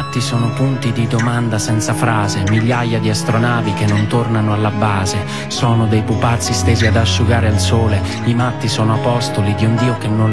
fatti sono punti di domanda senza frase, migliaia di astronavi che non tornano alla base. Sono dei pupazzi stesi ad asciugare al sole, i matti sono apostoli di un Dio che non